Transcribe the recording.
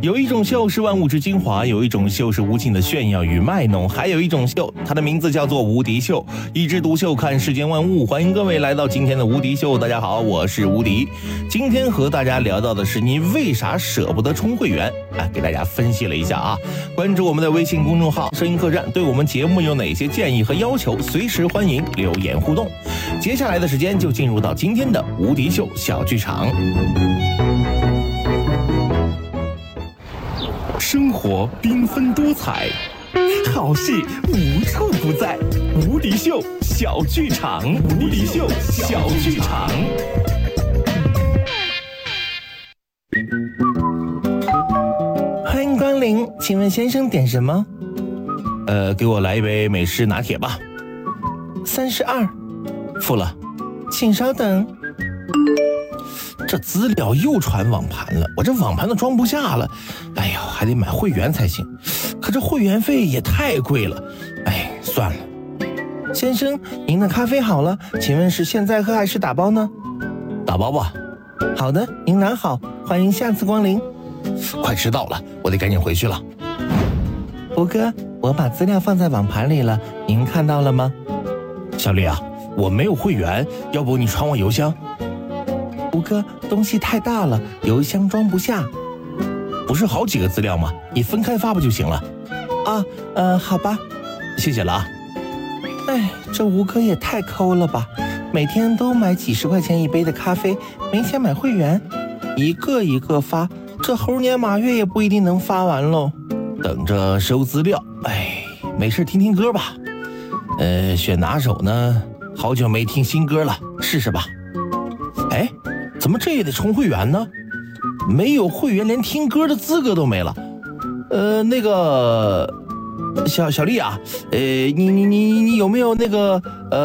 有一种秀是万物之精华，有一种秀是无尽的炫耀与卖弄，还有一种秀，它的名字叫做无敌秀。一枝独秀，看世间万物。欢迎各位来到今天的无敌秀。大家好，我是无敌。今天和大家聊到的是你为啥舍不得充会员？给大家分析了一下啊。关注我们的微信公众号声音客栈，对我们节目有哪些建议和要求，随时欢迎留言互动。接下来的时间就进入到今天的无敌秀小剧场。生活缤纷多彩，好戏无处不在。无敌秀小剧场，无敌秀小剧场。欢迎光临，请问先生点什么？给我来一杯美式拿铁吧。32，付了，请稍等。这资料又传网盘了，我这网盘都装不下了，哎呦，还得买会员才行。可这会员费也太贵了，算了。先生，您的咖啡好了，请问是现在喝还是打包呢？打包吧。好的，您拿好，欢迎下次光临。快迟到了，我得赶紧回去了。吴哥，我把资料放在网盘里了，您看到了吗？小丽啊，我没有会员，要不你传我邮箱？吴哥，东西太大了，邮箱装不下。不是好几个资料吗？你分开发不就行了？好吧，谢谢了啊。这吴哥也太抠了吧，每天都买几十块钱一杯的咖啡，没钱买会员，一个一个发，这猴年马月也不一定能发完喽。等着收资料，没事听听歌吧。选哪首呢？好久没听新歌了，试试吧。怎么这也得充会员呢？没有会员连听歌的资格都没了。那个小丽啊，你有没有那个